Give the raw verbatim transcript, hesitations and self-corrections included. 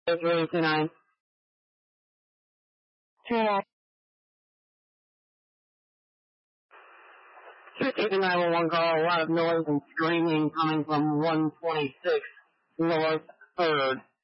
three two nine. two nine. It's a nine one one call, a lot of noise and screaming coming from one twenty-six North third.